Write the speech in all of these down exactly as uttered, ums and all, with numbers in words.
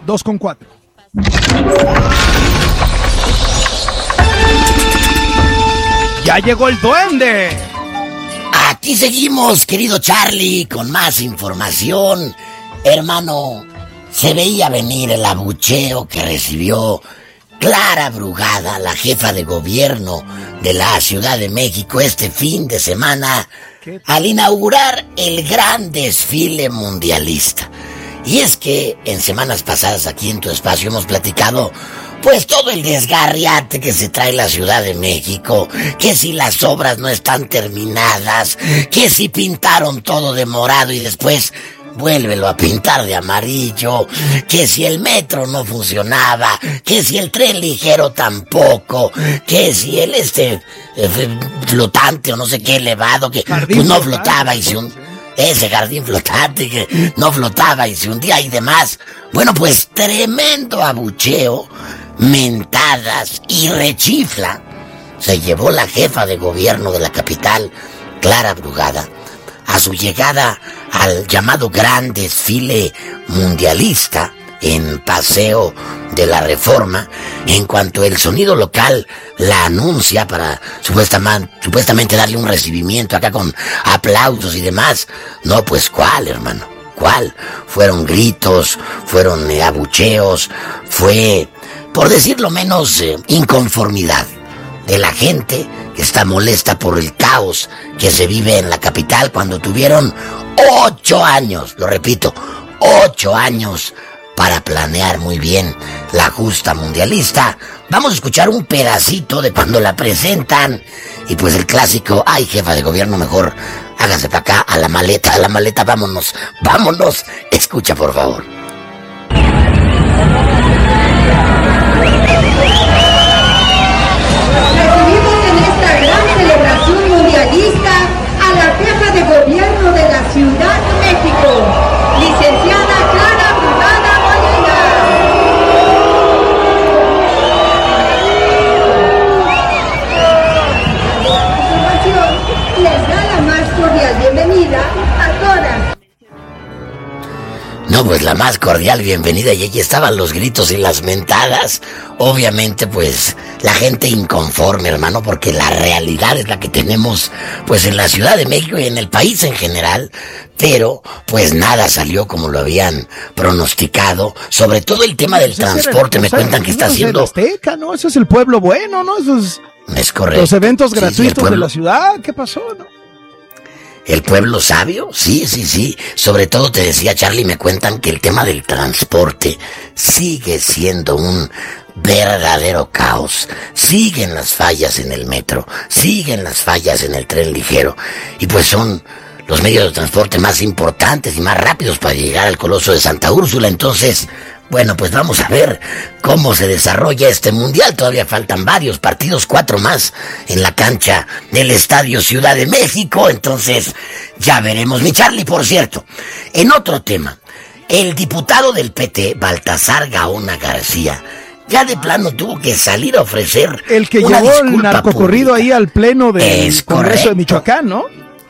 dos con cuatro. ¡Ya llegó el duende! Aquí seguimos, querido Charlie, con más información. Hermano, se veía venir el abucheo que recibió Clara Brugada, la jefa de gobierno de la Ciudad de México, este fin de semana, al inaugurar el gran desfile mundialista. Y es que en semanas pasadas aquí en tu espacio hemos platicado pues todo el desgarriate que se trae la Ciudad de México, que si las obras no están terminadas, que si pintaron todo de morado y después vuélvelo a pintar de amarillo, que si el metro no funcionaba, que si el tren ligero tampoco, que si el este eh, flotante o no sé qué elevado, que pues, no flotaba y se un... ese jardín flotante que no flotaba y se hundía y demás. Bueno, pues tremendo abucheo, mentadas y rechifla se llevó la jefa de gobierno de la capital, Clara Brugada, a su llegada al llamado gran desfile mundialista en Paseo de la Reforma, en cuanto el sonido local la anuncia para supuestamente, supuestamente darle un recibimiento acá con aplausos y demás. No, pues ¿cuál, hermano? ¿Cuál? Fueron gritos, fueron eh, abucheos, fue, por decirlo menos, eh, inconformidad de la gente que está molesta por el caos que se vive en la capital cuando tuvieron ocho años, lo repito, ocho años para planear muy bien la justa mundialista. Vamos a escuchar un pedacito de cuando la presentan y pues el clásico, ay jefa de gobierno, mejor hágase para acá, a la maleta, a la maleta, vámonos, vámonos, escucha por favor. Recibimos en esta gran celebración mundialista a la jefa de gobierno de la Ciudad de México, licenciada Clara Brugada Molina. A continuación, les da la más cordial bienvenida a todas. No, pues la más cordial bienvenida, y aquí estaban los gritos y las mentadas. Obviamente, pues, la gente inconforme, hermano, porque la realidad es la que tenemos, pues, en la Ciudad de México y en el país en general. Pero, pues, nada salió como lo habían pronosticado. Sobre todo el tema del pues transporte, me cuentan que está haciendo... Azteca, ¿no? Eso es el pueblo bueno, ¿no? Eso es... Es correcto. Los eventos sí, gratuitos de la ciudad, ¿qué pasó, no? ¿El pueblo sabio? Sí, sí, sí. Sobre todo te decía Charlie, me cuentan que el tema del transporte sigue siendo un verdadero caos. Siguen las fallas en el metro, siguen las fallas en el tren ligero. Y pues son los medios de transporte más importantes y más rápidos para llegar al Coloso de Santa Úrsula. Entonces, bueno, pues vamos a ver cómo se desarrolla este mundial. Todavía faltan varios partidos, cuatro más en la cancha del Estadio Ciudad de México. Entonces, ya veremos. Mi Charlie, por cierto, en otro tema, el diputado del P T, Baltasar Gaona García, ya de plano tuvo que salir a ofrecer el que una llevó disculpa el narcocorrido pública. Ahí al pleno del Es Congreso correcto. de Michoacán, ¿no?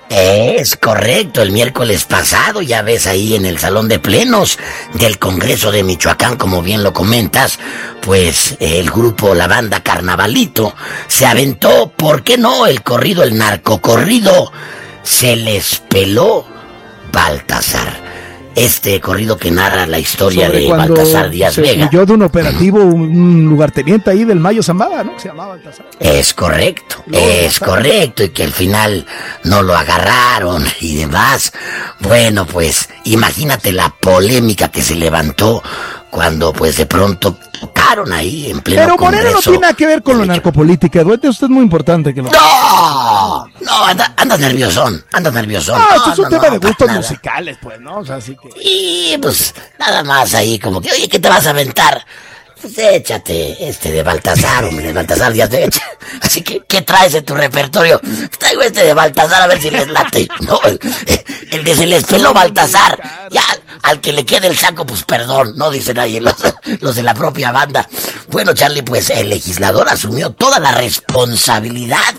Es correcto, el miércoles pasado, ya ves ahí en el salón de plenos del Congreso de Michoacán, como bien lo comentas, pues el grupo, la banda Carnavalito, se aventó, ¿por qué no? El corrido, el narcocorrido, se les peló Baltasar. Este corrido que narra la historia Sobre de cuando Baltasar Díaz se Vega. huyó de un operativo, un lugarteniente ahí del Mayo Zambada, ¿no? Que se llamaba Baltasar. Es correcto, Lo es mataron. correcto, y que al final no lo agarraron y demás. Bueno, pues imagínate la polémica que se levantó cuando pues de pronto tocaron ahí en pleno Pero Congreso. Moreno no tiene nada que ver con la narcopolítica, Duete, usted es muy importante que lo... ¡No! No, anda, andas nerviosón, andas nerviosón. Ah, No, esto es un no, tema no, de para gustos nada. musicales, pues, ¿no? O sea, así que... Y pues nada más ahí como que, oye, ¿qué te vas a aventar? Pues échate este de Baltasar, hombre, de Baltasar Díaz Vega. Así que, ¿qué traes en tu repertorio? Traigo este de Baltasar a ver si les late. No, el, el de se les peló Baltasar. Ya, al que le quede el saco, pues perdón, no dicen ahí los, los de la propia banda. Bueno, Charlie, pues el legislador asumió toda la responsabilidad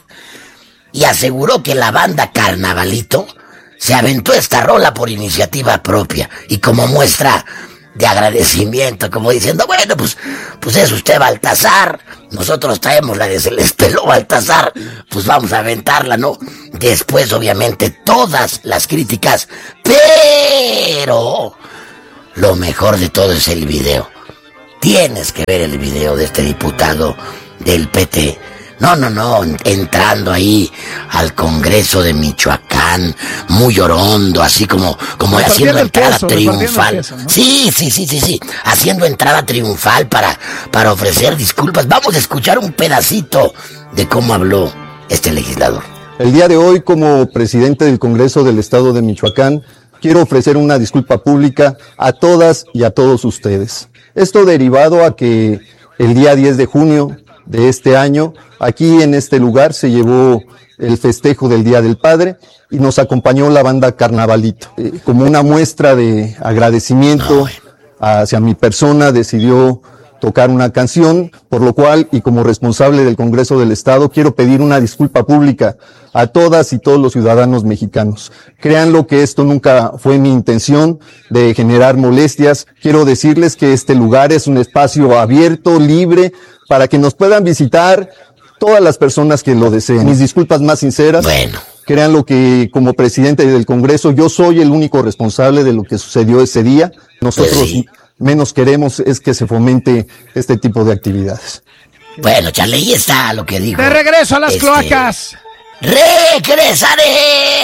y aseguró que la banda Carnavalito se aventó esta rola por iniciativa propia y como muestra de agradecimiento, como diciendo, bueno, pues, pues es usted Baltasar, nosotros traemos la de se les peló Baltasar, pues vamos a aventarla, ¿no? Después, obviamente, todas las críticas, pero lo mejor de todo es el video. Tienes que ver el video de este diputado del P T. No, no, no, entrando ahí al Congreso de Michoacán, muy orondo, así como, como haciendo entrada queso, triunfal. Queso, ¿no? Sí, sí, sí, sí, sí, haciendo entrada triunfal para, para ofrecer disculpas. Vamos a escuchar un pedacito de cómo habló este legislador. El día de hoy, como presidente del Congreso del Estado de Michoacán, quiero ofrecer una disculpa pública a todas y a todos ustedes. Esto derivado a que el día diez de junio de este año, aquí en este lugar se llevó el festejo del Día del Padre y nos acompañó la banda Carnavalito. Eh, como una muestra de agradecimiento hacia mi persona, decidió tocar una canción, por lo cual, y como responsable del Congreso del Estado, quiero pedir una disculpa pública a todas y todos los ciudadanos mexicanos. Créanlo que esto nunca fue mi intención de generar molestias. Quiero decirles que este lugar es un espacio abierto, libre, para que nos puedan visitar todas las personas que lo deseen. Mis disculpas más sinceras. Bueno. Créanlo que como presidente del Congreso yo soy el único responsable de lo que sucedió ese día. Nosotros pues sí. menos queremos es que se fomente este tipo de actividades. Bueno, Charlie, ahí está lo que dijo. ¡De regreso a las este... cloacas! ¡Regresaré!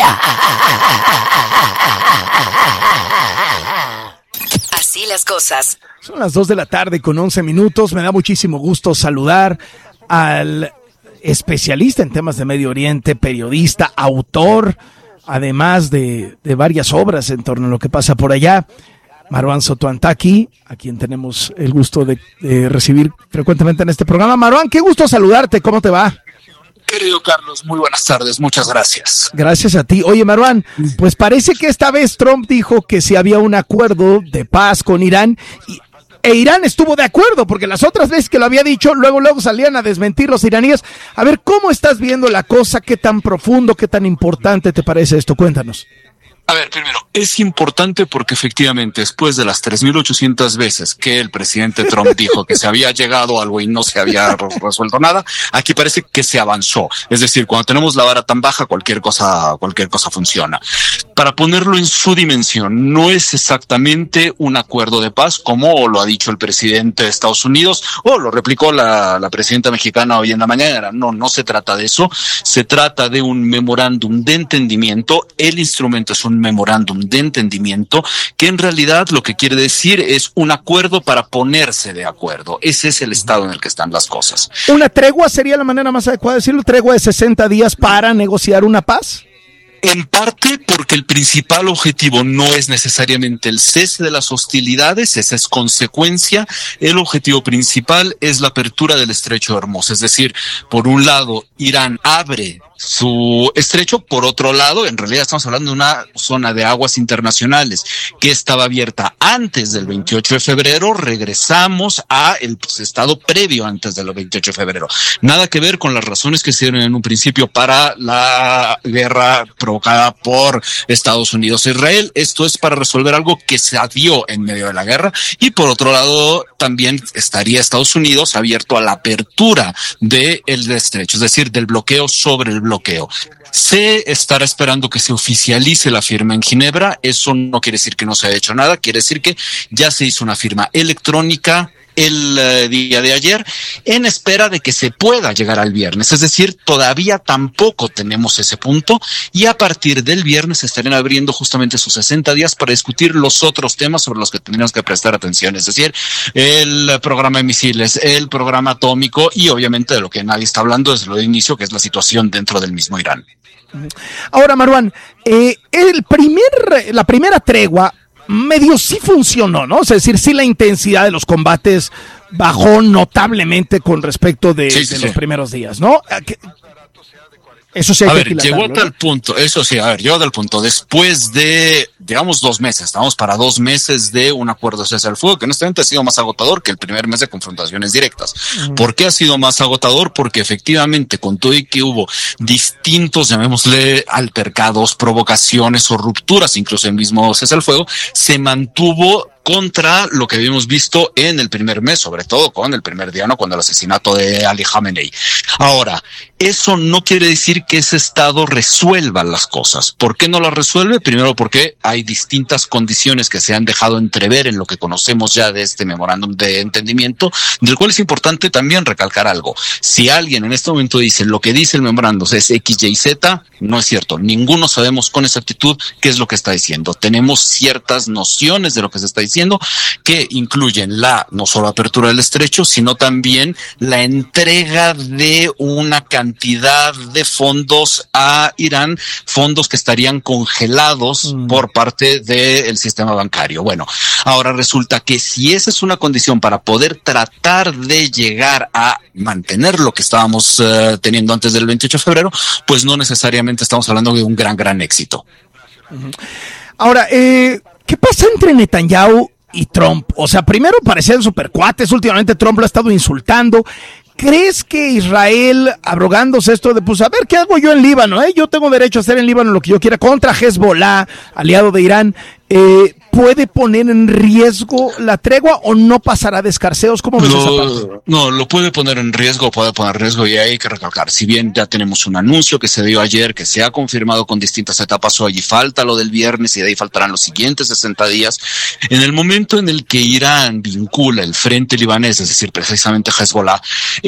Así las cosas. Son las dos de la tarde con once minutos. Me da muchísimo gusto saludar al especialista en temas de Medio Oriente, periodista, autor, además de, de varias obras en torno a lo que pasa por allá, Marwan Sotoantaki, a quien tenemos el gusto de, de recibir frecuentemente en este programa. Marwan, qué gusto saludarte, ¿cómo te va? Querido Carlos, muy buenas tardes, muchas gracias. Gracias a ti. Oye, Marwan, pues parece que esta vez Trump dijo que si había un acuerdo de paz con Irán, y, e Irán estuvo de acuerdo, porque las otras veces que lo había dicho, luego luego salían a desmentir los iraníes. A ver, ¿cómo estás viendo la cosa? ¿Qué tan profundo, qué tan importante te parece esto? Cuéntanos. A ver, primero, es importante porque efectivamente después de las tres mil ochocientas veces que el presidente Trump dijo que se había llegado a algo y no se había resuelto nada, aquí parece que se avanzó. Es decir, cuando tenemos la vara tan baja, cualquier cosa, cualquier cosa funciona. Para ponerlo en su dimensión, no es exactamente un acuerdo de paz como lo ha dicho el presidente de Estados Unidos o lo replicó la, la presidenta mexicana hoy en la mañana. No, no se trata de eso. Se trata de un memorándum de entendimiento. El instrumento es un memorándum de entendimiento que en realidad lo que quiere decir es un acuerdo para ponerse de acuerdo. Ese es el estado en el que están las cosas. ¿Una tregua sería la manera más adecuada de decirlo? ¿Tregua de sesenta días para negociar una paz? En parte porque el principal objetivo no es necesariamente el cese de las hostilidades, esa es consecuencia. El objetivo principal es la apertura del estrecho de Hormuz. Es decir, por un lado, Irán abre su estrecho, por otro lado, en realidad estamos hablando de una zona de aguas internacionales que estaba abierta antes del veintiocho de febrero, regresamos a el estado previo antes del veintiocho de febrero. Nada que ver con las razones que se dieron en un principio para la guerra provocada por Estados Unidos e Israel. Esto es para resolver algo que se dio en medio de la guerra y por otro lado también estaría Estados Unidos abierto a la apertura del estrecho, es decir, del bloqueo sobre el bloqueo. bloqueo. Se estará esperando que se oficialice la firma en Ginebra. Eso no quiere decir que no se haya hecho nada, quiere decir que ya se hizo una firma electrónica el uh, día de ayer en espera de que se pueda llegar al viernes. Es decir, todavía tampoco tenemos ese punto y a partir del viernes se estarán abriendo justamente esos sesenta días para discutir los otros temas sobre los que tendríamos que prestar atención. Es decir, el programa de misiles, el programa atómico y obviamente de lo que nadie está hablando desde lo de inicio, que es la situación dentro del mismo Irán. Ahora, Marwan, eh, el primer, la primera tregua medio sí funcionó, ¿no? Es decir, sí la intensidad de los combates bajó notablemente con respecto de, sí, sí, de sí. los primeros días, ¿no? Eso sí hay a que ver, llegó a tal punto, eso sí, a ver, llegó a tal punto, después de, digamos, dos meses, estamos para dos meses de un acuerdo de cese al fuego, que honestamente ha sido más agotador que el primer mes de confrontaciones directas. Uh-huh. ¿Por qué ha sido más agotador? Porque efectivamente, con todo y que hubo distintos, llamémosle, altercados, provocaciones o rupturas, incluso el mismo cese al fuego, se mantuvo contra lo que habíamos visto en el primer mes, sobre todo con el primer día, ¿no? Cuando el asesinato de Ali Khamenei. Ahora, eso no quiere decir que ese Estado resuelva las cosas. ¿Por qué no las resuelve? Primero porque hay distintas condiciones que se han dejado entrever en lo que conocemos ya de este memorándum de entendimiento, del cual es importante también recalcar algo. Si alguien en este momento dice lo que dice el memorándum es X, Y, Z, no es cierto. Ninguno sabemos con exactitud qué es lo que está diciendo. Tenemos ciertas nociones de lo que se está diciendo que incluyen la no solo apertura del estrecho, sino también la entrega de una cantidad de fondos a Irán, fondos que estarían congelados mm. por parte del sistema bancario. Bueno, ahora resulta que si esa es una condición para poder tratar de llegar a mantener lo que estábamos uh, teniendo antes del veintiocho de febrero, pues no necesariamente estamos hablando de un gran, gran éxito. Ahora, eh, ¿qué pasa entre Netanyahu y Trump? O sea, primero parecían supercuates, últimamente Trump lo ha estado insultando. ¿Crees que Israel, abrogándose esto de, pues a ver, ¿qué hago yo en Líbano? Eh? Yo tengo derecho a hacer en Líbano lo que yo quiera contra Hezbollah, aliado de Irán, eh, puede poner en riesgo la tregua o no pasará de escarceos? ¿Cómo ves lo, esa parte? No, lo puede poner en riesgo, puede poner en riesgo, y hay que recalcar, si bien ya tenemos un anuncio que se dio ayer, que se ha confirmado con distintas etapas hoy, y falta lo del viernes, y de ahí faltarán los siguientes sesenta días, en el momento en el que Irán vincula el frente libanés, es decir, precisamente Hezbollah,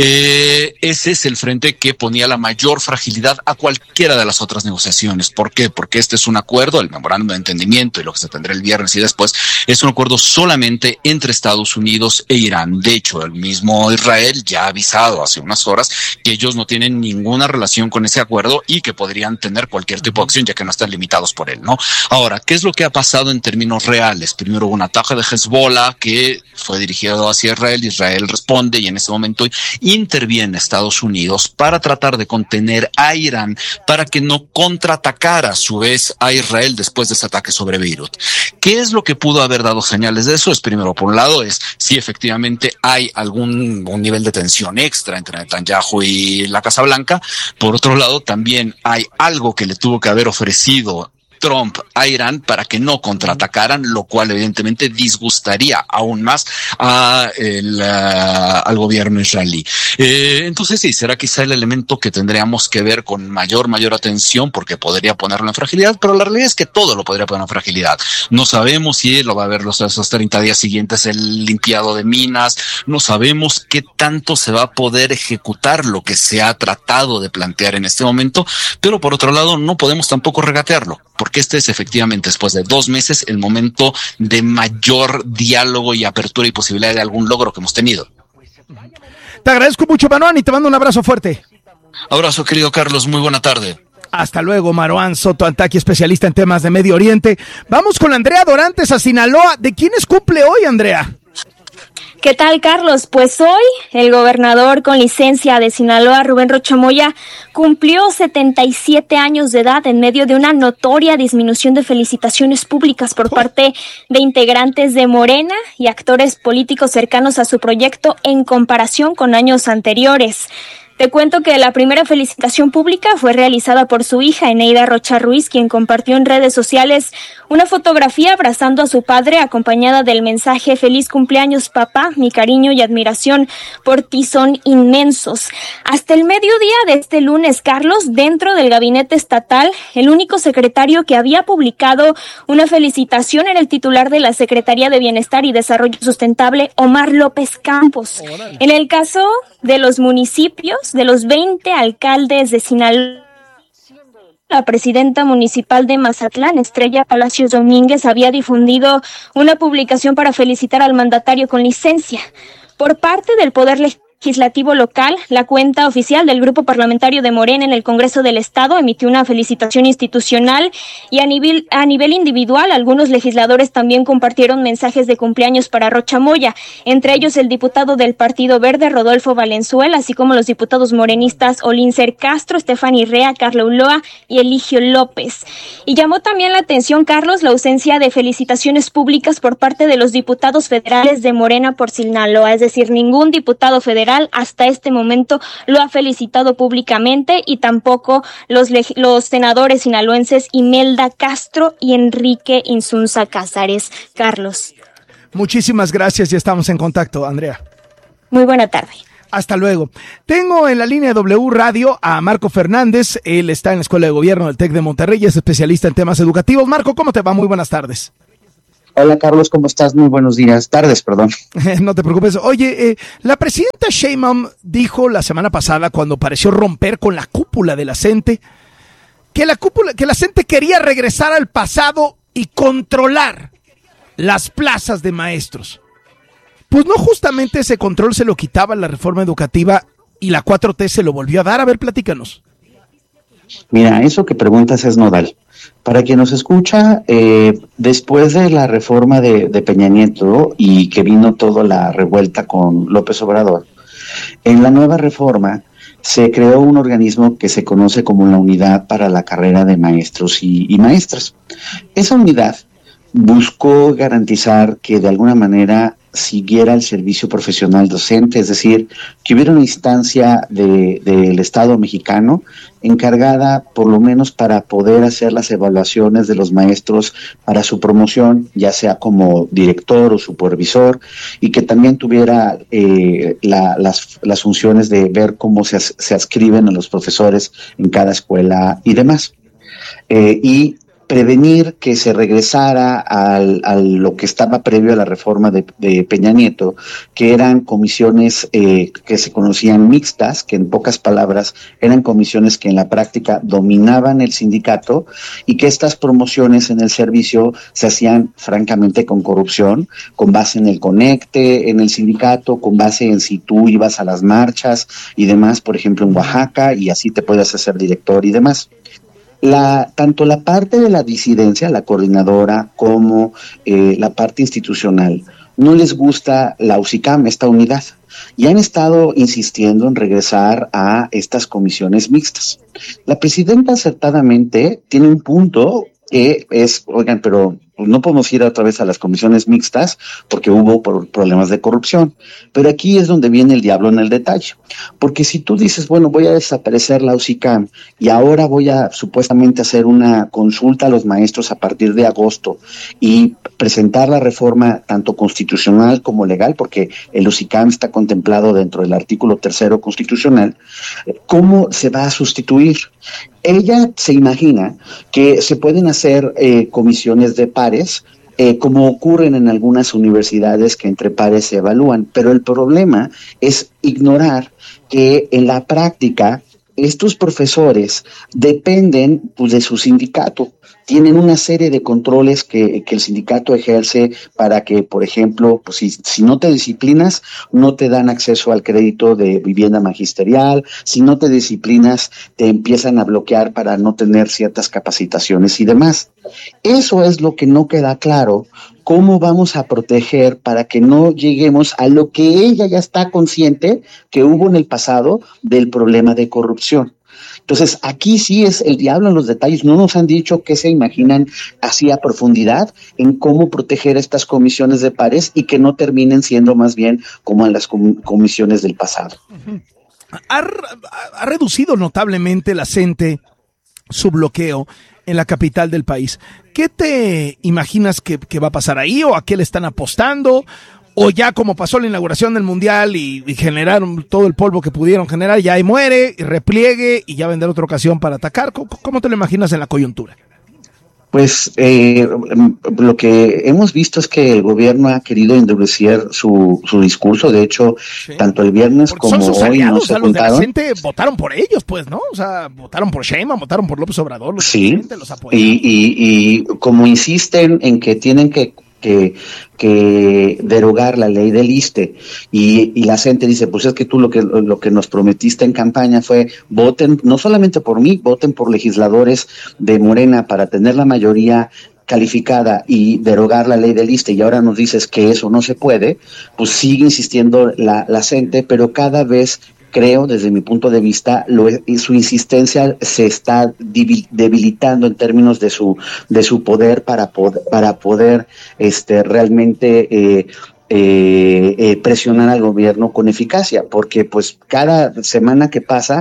eh, ese es el frente que ponía la mayor fragilidad a cualquiera de las otras negociaciones. ¿Por qué? Porque este es un acuerdo, el memorándum de entendimiento, y lo que se tendrá el viernes y después, es un acuerdo solamente entre Estados Unidos e Irán. De hecho, el mismo Israel ya ha avisado hace unas horas que ellos no tienen ninguna relación con ese acuerdo y que podrían tener cualquier tipo de acción, ya que no están limitados por él, ¿no? Ahora, ¿qué es lo que ha pasado en términos reales? Primero hubo un ataque de Hezbollah que fue dirigido hacia Israel, Israel responde y en ese momento interviene Estados Unidos para tratar de contener a Irán para que no contraatacara a su vez a Israel después de ese ataque sobre Beirut. ¿Qué es lo que pudo haber dado señales de eso? Es primero, por un lado, es si efectivamente hay algún un nivel de tensión extra entre Netanyahu y la Casa Blanca. Por otro lado, también hay algo que le tuvo que haber ofrecido Trump a Irán para que no contraatacaran, lo cual evidentemente disgustaría aún más a el, uh, al gobierno israelí. Eh, entonces sí, será quizá el elemento que tendríamos que ver con mayor, mayor atención, porque podría ponerlo en fragilidad, pero la realidad es que todo lo podría poner en fragilidad. No sabemos si lo va a ver los esos treinta días siguientes el limpiado de minas, no sabemos qué tanto se va a poder ejecutar lo que se ha tratado de plantear en este momento, pero por otro lado no podemos tampoco regatearlo, porque este es efectivamente, después de dos meses, el momento de mayor diálogo y apertura y posibilidad de algún logro que hemos tenido. Te agradezco mucho, Manuán, y te mando un abrazo fuerte. Abrazo, querido Carlos, muy buena tarde. Hasta luego, Maruán Soto Antaki, especialista en temas de Medio Oriente. Vamos con Andrea Dorantes a Sinaloa. ¿De quiénes cumple hoy, Andrea? ¿Qué tal, Carlos? Pues hoy el gobernador con licencia de Sinaloa, Rubén Rocha Moya, cumplió setenta y siete años de edad en medio de una notoria disminución de felicitaciones públicas por parte de integrantes de Morena y actores políticos cercanos a su proyecto en comparación con años anteriores. Te cuento que la primera felicitación pública fue realizada por su hija, Eneida Rocha Ruiz, quien compartió en redes sociales una fotografía abrazando a su padre, acompañada del mensaje "Feliz cumpleaños, papá, mi cariño y admiración por ti son inmensos". Hasta el mediodía de este lunes, Carlos, dentro del gabinete estatal, el único secretario que había publicado una felicitación era el titular de la Secretaría de Bienestar y Desarrollo Sustentable, Omar López Campos. En el caso de los municipios, de los veinte alcaldes de Sinaloa, la presidenta municipal de Mazatlán, Estrella Palacios Domínguez, había difundido una publicación para felicitar al mandatario con licencia. Por parte del Poder Legislativo local, la cuenta oficial del Grupo Parlamentario de Morena en el Congreso del Estado emitió una felicitación institucional y a nivel, a nivel individual, algunos legisladores también compartieron mensajes de cumpleaños para Rocha Moya, entre ellos el diputado del Partido Verde, Rodolfo Valenzuela, así como los diputados morenistas Olincer Castro, Estefany Rea, Carla Ulloa y Eligio López. Y llamó también la atención, Carlos, la ausencia de felicitaciones públicas por parte de los diputados federales de Morena por Sinaloa, es decir, ningún diputado federal hasta este momento lo ha felicitado públicamente, y tampoco los, los senadores sinaloenses Imelda Castro y Enrique Insunza Cázares. Carlos. Muchísimas gracias y estamos en contacto, Andrea. Muy buena tarde. Hasta luego. Tengo en la línea de W Radio a Marco Fernández. Él está en la Escuela de Gobierno del TEC de Monterrey y es especialista en temas educativos. Marco, ¿cómo te va? Muy buenas tardes. Hola, Carlos, ¿cómo estás? Muy buenos días. Tardes, perdón. No te preocupes. Oye, eh, la presidenta Sheinbaum dijo la semana pasada, cuando pareció romper con la cúpula de la CENTE, que la cúpula, que la CENTE quería regresar al pasado y controlar las plazas de maestros. Pues no, justamente ese control se lo quitaba la reforma educativa y la cuatro T se lo volvió a dar. A ver, platícanos. Mira, eso que preguntas es nodal. Para quien nos escucha, eh, después de la reforma de, de Peña Nieto y que vino toda la revuelta con López Obrador, en la nueva reforma se creó un organismo que se conoce como la Unidad para la Carrera de Maestros y, y Maestras. Esa unidad buscó garantizar que de alguna manera siguiera el servicio profesional docente, es decir, que hubiera una instancia de, del Estado mexicano encargada por lo menos para poder hacer las evaluaciones de los maestros para su promoción, ya sea como director o supervisor, y que también tuviera eh, la, las, las funciones de ver cómo se, se adscriben a los profesores en cada escuela y demás. Eh, y prevenir que se regresara al, a lo que estaba previo a la reforma de, de Peña Nieto, que eran comisiones eh, que se conocían mixtas, que en pocas palabras eran comisiones que en la práctica dominaban el sindicato y que estas promociones en el servicio se hacían francamente con corrupción, con base en el conecte, en el sindicato, con base en si tú ibas a las marchas y demás, por ejemplo en Oaxaca, y así te puedes hacer director y demás. La, tanto la parte de la disidencia, la coordinadora, como eh, la parte institucional, no les gusta la U C I C A M, esta unidad, y han estado insistiendo en regresar a estas comisiones mixtas. La presidenta acertadamente tiene un punto que es, oigan, pero no podemos ir otra vez a las comisiones mixtas porque hubo por problemas de corrupción, pero aquí es donde viene el diablo en el detalle, porque si tú dices, bueno, voy a desaparecer la U C I C A M y ahora voy a supuestamente hacer una consulta a los maestros a partir de agosto y presentar la reforma tanto constitucional como legal, porque el U C I C A M está contemplado dentro del artículo tercero constitucional, ¿cómo se va a sustituir? Ella se imagina que se pueden hacer eh, comisiones de pares, eh, como ocurren en algunas universidades que entre pares se evalúan, pero el problema es ignorar que en la práctica estos profesores dependen pues, de su sindicato. Tienen una serie de controles que, que el sindicato ejerce para que, por ejemplo, pues si, si no te disciplinas, no te dan acceso al crédito de vivienda magisterial, si no te disciplinas, te empiezan a bloquear para no tener ciertas capacitaciones y demás. Eso es lo que no queda claro. ¿Cómo vamos a proteger para que no lleguemos a lo que ella ya está consciente que hubo en el pasado del problema de corrupción? Entonces, aquí sí es el diablo en los detalles. No nos han dicho qué se imaginan así a profundidad en cómo proteger estas comisiones de pares y que no terminen siendo más bien como en las com- comisiones del pasado. Ha, ha reducido notablemente la CENTE su bloqueo en la capital del país. ¿Qué te imaginas que, que va a pasar ahí o a qué le están apostando? O ya como pasó la inauguración del Mundial y, y generaron todo el polvo que pudieron generar, ya ahí muere, y repliegue y ya vendrá otra ocasión para atacar. ¿Cómo, cómo te lo imaginas en la coyuntura? Pues eh, lo que hemos visto es que el gobierno ha querido endurecer su, su discurso. De hecho, sí, tanto el viernes Porque como son sus hoy aliados, no se o sea, juntaron. Los de la gente votaron por ellos, pues, ¿no? O sea, votaron por Sheinbaum, votaron por López Obrador. Los sí, de los apoyaron. Y, y, y como insisten en que tienen que Que, que derogar la ley del ISSSTE y, y la gente dice, pues es que tú lo que lo que nos prometiste en campaña fue voten, no solamente por mí, voten por legisladores de Morena para tener la mayoría calificada y derogar la ley del ISSSTE y ahora nos dices que eso no se puede, pues sigue insistiendo la, la gente, pero cada vez creo, desde mi punto de vista, lo, su insistencia se está debilitando en términos de su de su poder para poder, para poder este, realmente eh, eh, eh, presionar al gobierno con eficacia, porque pues cada semana que pasa,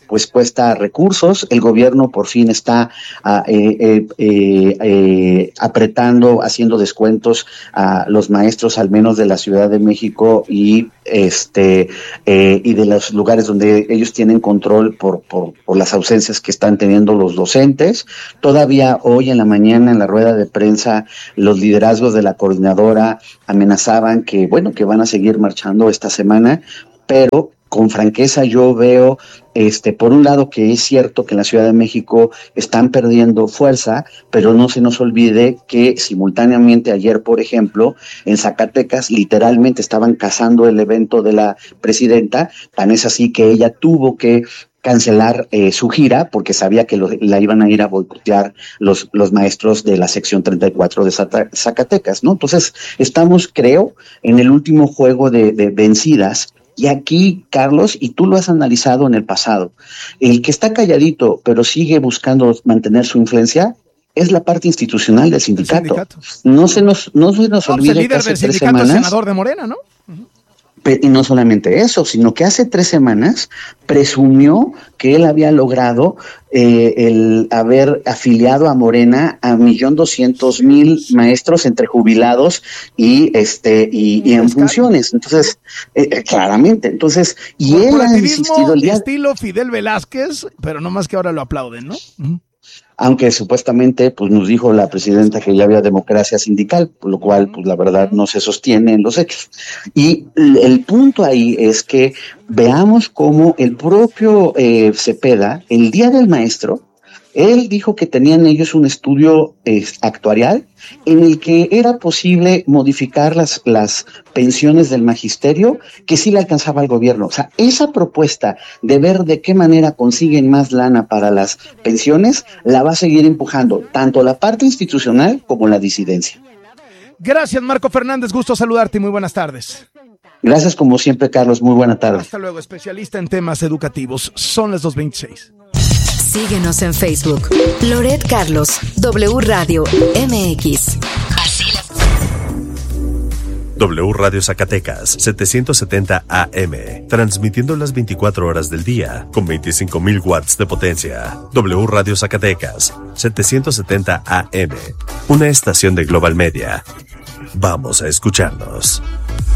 pues cuesta recursos. El gobierno por fin está uh, eh, eh, eh, eh, apretando, haciendo descuentos a los maestros, al menos de la Ciudad de México y este eh, y de los lugares donde ellos tienen control por, por, por las ausencias que están teniendo los docentes. Todavía hoy en la mañana en la rueda de prensa los liderazgos de la coordinadora amenazaban que bueno que van a seguir marchando esta semana, pero con franqueza yo veo, este, por un lado que es cierto que en la Ciudad de México están perdiendo fuerza, pero no se nos olvide que simultáneamente ayer, por ejemplo, en Zacatecas literalmente estaban cazando el evento de la presidenta, tan es así que ella tuvo que cancelar eh, su gira porque sabía que lo, la iban a ir a boicotear los, los maestros de la sección treinta y cuatro de Zacatecas, ¿no? Entonces, estamos, creo, en el último juego de, de vencidas. Y aquí, Carlos, y tú lo has analizado en el pasado, el que está calladito pero sigue buscando mantener su influencia es la parte institucional del sindicato. sindicato. No se nos, no se nos no, olvide pues el líder que hace del tres sindicato semanas, es senador de Morena, ¿no? Uh-huh. Y no solamente eso, sino que hace tres semanas presumió que él había logrado eh, el haber afiliado a Morena a un millón doscientos mil maestros entre jubilados y este y, y en funciones. Entonces, eh, claramente, entonces, y él ha insistido el día estilo Fidel Velázquez, pero no más que ahora lo aplauden, ¿no? Uh-huh. Aunque supuestamente pues nos dijo la presidenta que ya había democracia sindical, por lo cual pues la verdad no se sostiene en los hechos. Y el punto ahí es que veamos cómo el propio eh, Cepeda, el día del maestro, él dijo que tenían ellos un estudio eh, actuarial en el que era posible modificar las, las pensiones del magisterio que sí le alcanzaba al gobierno. O sea, esa propuesta de ver de qué manera consiguen más lana para las pensiones la va a seguir empujando tanto la parte institucional como la disidencia. Gracias, Marco Fernández. Gusto saludarte y muy buenas tardes. Gracias como siempre, Carlos. Muy buena tarde. Hasta luego, especialista en temas educativos. Son las dos veintiséis. Síguenos en Facebook. Loret Carlos, W Radio M X. Así la... W Radio Zacatecas, setecientos setenta A M, transmitiendo las veinticuatro horas del día, con veinticinco mil watts de potencia. W Radio Zacatecas, setecientos setenta A M, una estación de Global Media. Vamos a escucharnos.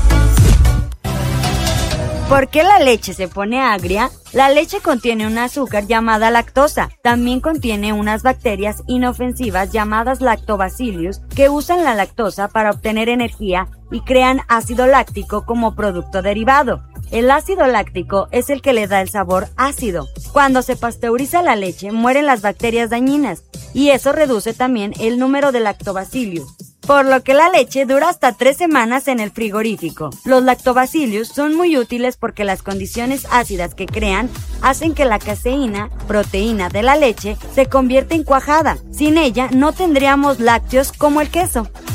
¿Por qué la leche se pone agria? La leche contiene un azúcar llamada lactosa. También contiene unas bacterias inofensivas llamadas lactobacillus que usan la lactosa para obtener energía y crean ácido láctico como producto derivado. El ácido láctico es el que le da el sabor ácido. Cuando se pasteuriza la leche, mueren las bacterias dañinas y eso reduce también el número de lactobacillus, por lo que la leche dura hasta tres semanas en el frigorífico. Los lactobacillus son muy útiles porque las condiciones ácidas que crean hacen que la caseína, proteína de la leche, se convierta en cuajada. Sin ella no tendríamos lácteos como el queso.